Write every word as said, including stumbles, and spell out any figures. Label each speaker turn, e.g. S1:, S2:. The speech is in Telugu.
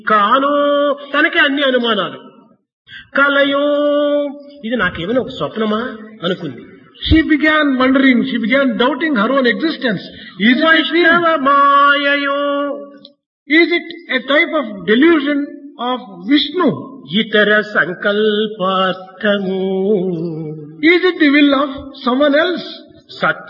S1: కానో తనకే అన్ని అనుమానాలు. కలయో ఇది నాకేమైనా ఒక స్వప్నమా అనుకుంది.
S2: She began wondering, she began doubting her own existence. Is it,
S1: వైష్ణవ మాయయో
S2: is it a type of delusion of Vishnu?
S1: ఇతర సంకల్పార్థము
S2: Is it the will of someone else?
S1: Satya